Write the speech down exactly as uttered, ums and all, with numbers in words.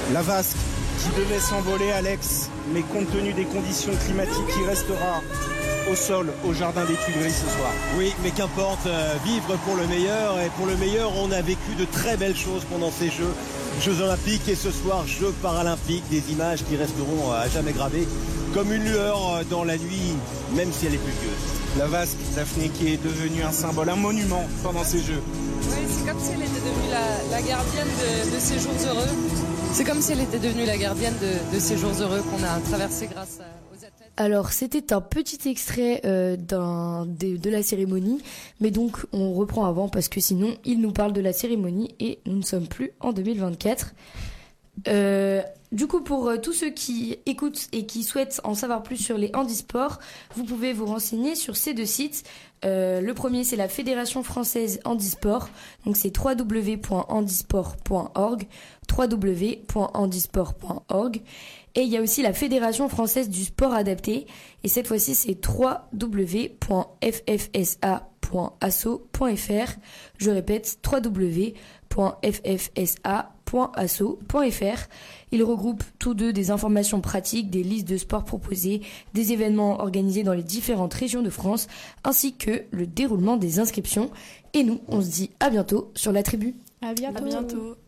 La vasque qui devait s'envoler, Alex, mais compte tenu des conditions climatiques, il restera au sol, au jardin des Tuileries ce soir. Oui, mais qu'importe, euh, vivre pour le meilleur. Et pour le meilleur, on a vécu de très belles choses pendant ces Jeux. Jeux Olympiques et ce soir, Jeux Paralympiques. Des images qui resteront à jamais gravées comme une lueur dans la nuit, même si elle est pluvieuse. La vasque, Daphné, qui est devenue un symbole, un monument pendant ces Jeux. Oui, c'est comme si elle était devenue la, la gardienne de, de ces jours heureux. C'est comme si elle était devenue la gardienne de, de ces jours heureux qu'on a traversés grâce à, aux athlètes. Alors, c'était un petit extrait euh, d'un, de, de la cérémonie, mais donc on reprend avant parce que sinon, il nous parle de la cérémonie et nous ne sommes plus en deux mille vingt-quatre. Euh, du coup, pour euh, tous ceux qui écoutent et qui souhaitent en savoir plus sur les handisports, vous pouvez vous renseigner sur ces deux sites. Euh, le premier, c'est la Fédération Française Handisport, donc c'est w w w point handisport point org, w w w point handisport point org. Et il y a aussi la Fédération Française du Sport Adapté, et cette fois-ci, c'est w w w point f f s a point asso point f r. Je répète, w w w point f f s a point asso point f r. Ils regroupent tous deux des informations pratiques, des listes de sports proposés, des événements organisés dans les différentes régions de France, ainsi que le déroulement des inscriptions. Et nous, on se dit à bientôt sur la tribu. À bientôt. À bientôt.